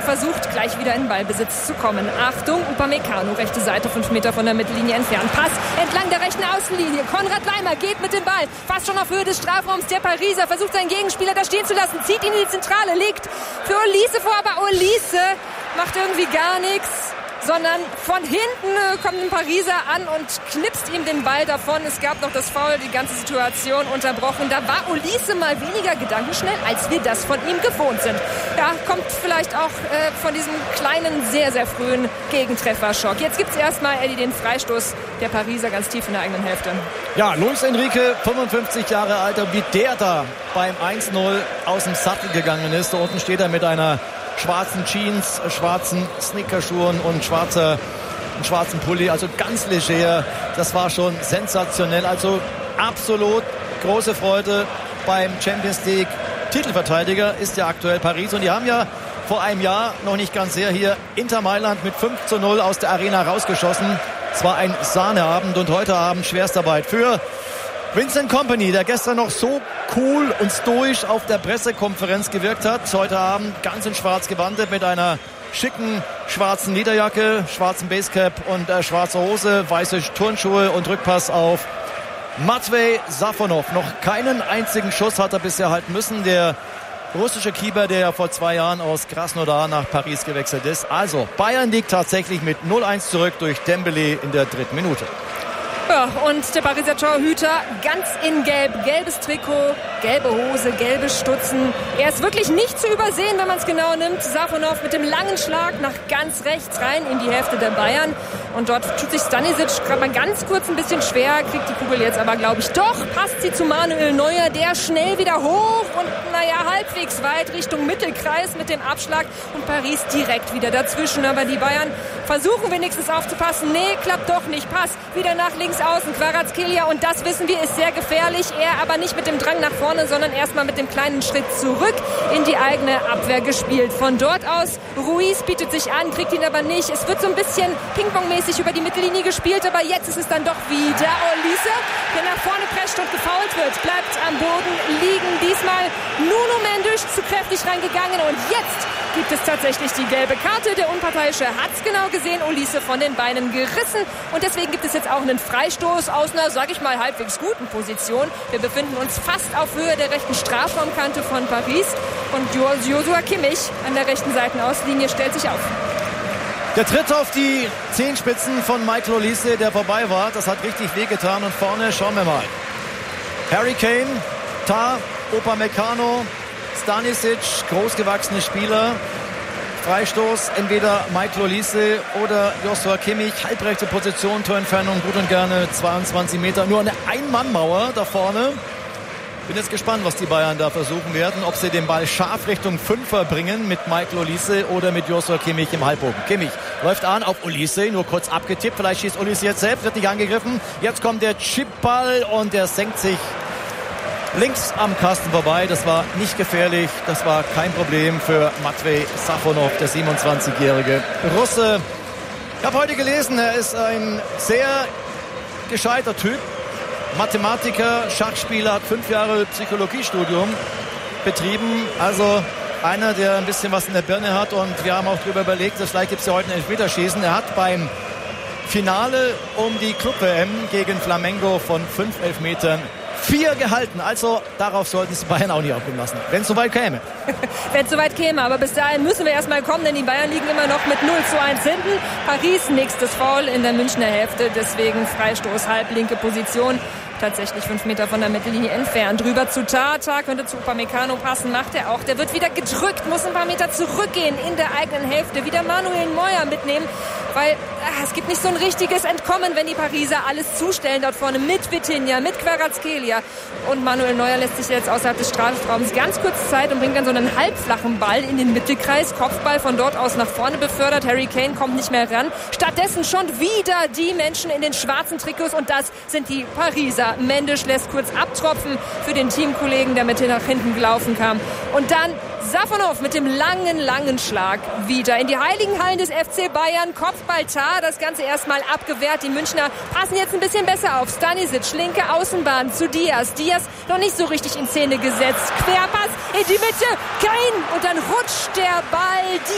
versucht gleich wieder in Ballbesitz zu kommen. Achtung, Upamecano, rechte Seite, 5 Meter von der Mittellinie entfernt. Pass entlang der rechten Außenlinie. Konrad Laimer geht mit dem Ball, fast schon auf Höhe des Strafraums. Der Pariser versucht seinen Gegenspieler da stehen zu lassen, zieht ihn in die Zentrale, legt für Olise vor, aber Olise macht irgendwie gar nichts, sondern von hinten kommt ein Pariser an und knipst ihm den Ball davon. Es gab noch das Foul, die ganze Situation unterbrochen. Da war Olise mal weniger gedankenschnell, als wir das von ihm gewohnt sind. Ja, kommt vielleicht auch von diesem kleinen, sehr, sehr frühen Gegentrefferschock. Jetzt gibt es erstmal, Eddie, den Freistoß der Pariser ganz tief in der eigenen Hälfte. Ja, Luis Enrique, 55 Jahre alt, und wie der da beim 1-0 aus dem Sattel gegangen ist. Da unten steht er mit einer schwarzen Jeans, schwarzen Sneakerschuhen und schwarzen Pulli, also ganz leger. Das war schon sensationell. Also absolut große Freude beim Champions League Titelverteidiger ist ja aktuell Paris. Und die haben ja vor einem Jahr, noch nicht ganz her, hier Inter Mailand mit 5-0 aus der Arena rausgeschossen. Es war ein Sahneabend und heute Abend Schwerstarbeit für Vincent Kompany, der gestern noch so cool und stoisch auf der Pressekonferenz gewirkt hat. Heute Abend ganz in schwarz gewandet mit einer schicken schwarzen Lederjacke, schwarzen Basecap und schwarzer Hose, weiße Turnschuhe und Rückpass auf Matvej Safonov. Noch keinen einzigen Schuss hat er bisher halten müssen. Der russische Keeper, der vor 2 Jahren aus Krasnodar nach Paris gewechselt ist. Also Bayern liegt tatsächlich mit 0-1 zurück durch Dembélé in der 3. Minute. Ja, und der Pariser Torhüter ganz in Gelb. Gelbes Trikot, gelbe Hose, gelbe Stutzen. Er ist wirklich nicht zu übersehen, wenn man es genau nimmt. Safonov mit dem langen Schlag nach ganz rechts rein in die Hälfte der Bayern. Und dort tut sich Stanisic gerade mal ganz kurz ein bisschen schwer, kriegt die Kugel jetzt aber, glaube ich, doch. Passt sie zu Manuel Neuer, der schnell wieder hoch und, halbwegs weit Richtung Mittelkreis mit dem Abschlag. Und Paris direkt wieder dazwischen. Aber die Bayern versuchen wenigstens aufzupassen. Nee, klappt doch nicht. Pass wieder nach links außen. Kvaratskhelia, und das wissen wir, ist sehr gefährlich. Er aber nicht mit dem Drang nach vorne, sondern erstmal mit dem kleinen Schritt zurück in die eigene Abwehr gespielt. Von dort aus, Ruiz bietet sich an, kriegt ihn aber nicht. Es wird so ein bisschen Ping-Pong-mäßig über die Mittellinie gespielt, aber jetzt ist es dann doch wieder Olise, der nach vorne prescht und gefoult wird. Bleibt am Boden liegen. Diesmal Nuno Mendes zu kräftig reingegangen und jetzt gibt es tatsächlich die gelbe Karte. Der Unparteiische hat es genau gesehen. Olise von den Beinen gerissen und deswegen gibt es jetzt auch einen Freistoß aus einer, sag ich mal, halbwegs guten Position. Wir befinden uns fast auf Höhe der rechten Strafraumkante von Paris und Joshua Kimmich an der rechten Seitenauslinie stellt sich auf. Der Tritt auf die Zehenspitzen von Michael Olise, der vorbei war, das hat richtig wehgetan. Und vorne schauen wir mal. Harry Kane, Tah, Upamecano, Stanisic, großgewachsene Spieler. Freistoß, entweder Michael Olise oder Joshua Kimmich. Halbrechte Position, Torentfernung gut und gerne 22 Meter. Nur eine Ein-Mann-Mauer da vorne. Bin jetzt gespannt, was die Bayern da versuchen werden. Ob sie den Ball scharf Richtung Fünfer bringen mit Michael Olise oder mit Joshua Kimmich im Halbbogen. Kimmich läuft an auf Olise, nur kurz abgetippt. Vielleicht schießt Olise jetzt selbst, wird nicht angegriffen. Jetzt kommt der Chipball und der senkt sich links am Kasten vorbei. Das war nicht gefährlich. Das war kein Problem für Matvej Safonov, der 27-jährige Russe. Ich habe heute gelesen, er ist ein sehr gescheiter Typ. Mathematiker, Schachspieler, hat 5 Jahre Psychologiestudium betrieben. Also einer, der ein bisschen was in der Birne hat. Und wir haben auch darüber überlegt, dass vielleicht gibt es ja heute ein Elfmeterschießen. Er hat beim Finale um die Club-WM gegen Flamengo von 5 Elfmetern 4 gehalten. Also darauf sollten es Bayern auch nicht aufkommen lassen, wenn es soweit käme. Wenn es soweit käme, aber bis dahin müssen wir erstmal kommen, denn die Bayern liegen immer noch mit 0-1 hinten. Paris, nächstes Foul in der Münchner Hälfte, deswegen Freistoß, halblinke Position. Tatsächlich 5 Meter von der Mittellinie entfernt. Drüber zu Tah, könnte zu Upamecano passen, macht er auch. Der wird wieder gedrückt, muss ein paar Meter zurückgehen in der eigenen Hälfte. Wieder Manuel Neuer mitnehmen, weil es gibt nicht so ein richtiges Entkommen, wenn die Pariser alles zustellen dort vorne mit Vitinha, mit Kvaratskhelia. Und Manuel Neuer lässt sich jetzt außerhalb des Strafraums ganz kurz Zeit und bringt dann so einen halbflachen Ball in den Mittelkreis. Kopfball von dort aus nach vorne befördert. Harry Kane kommt nicht mehr ran. Stattdessen schon wieder die Menschen in den schwarzen Trikots und das sind die Pariser. Mendes lässt kurz abtropfen für den Teamkollegen, der mit nach hinten gelaufen kam. Und dann Safonov mit dem langen Schlag wieder in die heiligen Hallen des FC Bayern. Kopfball Tah, das Ganze erstmal abgewehrt. Die Münchner passen jetzt ein bisschen besser auf. Stanisic, linke Außenbahn zu Diaz. Diaz noch nicht so richtig in Szene gesetzt. Querpass in die Mitte, Kane und dann rutscht der Ball